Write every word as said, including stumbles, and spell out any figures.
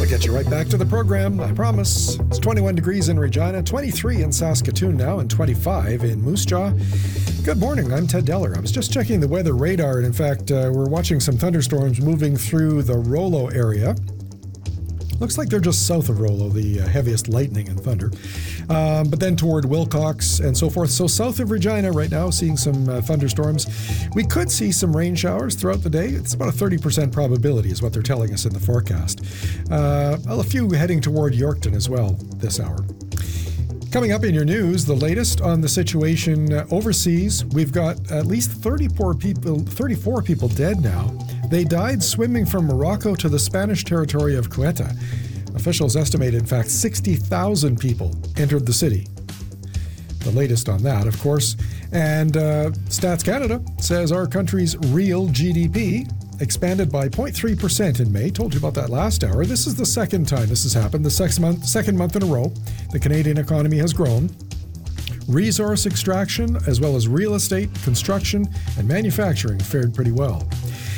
I'll get you right back to the program, I promise. It's twenty-one degrees in Regina, twenty-three in Saskatoon now, and twenty-five in Moose Jaw. Good morning, I'm Ted Deller. I was just checking the weather radar, and in fact, uh, we're watching some thunderstorms moving through the Rollo area. Looks like they're just south of Rollo, the uh, heaviest lightning and thunder. Um, but then toward Wilcox and so forth. So south of Regina right now, seeing some uh, thunderstorms. We could see some rain showers throughout the day. It's about a thirty percent probability is what they're telling us in the forecast. Uh, well, a few heading toward Yorkton as well this hour. Coming up in your news, the latest on the situation uh, overseas. We've got at least thirty-four people, thirty-four people dead now. They died swimming from Morocco to the Spanish territory of Ceuta. Officials estimate, in fact, sixty thousand people entered the city. The latest on that, of course. And uh, Stats Canada says our country's real G D P expanded by zero point three percent in May. Told you about that last hour. This is the second time this has happened, the second month, second month in a row. The Canadian economy has grown. Resource extraction, as well as real estate, construction, and manufacturing fared pretty well.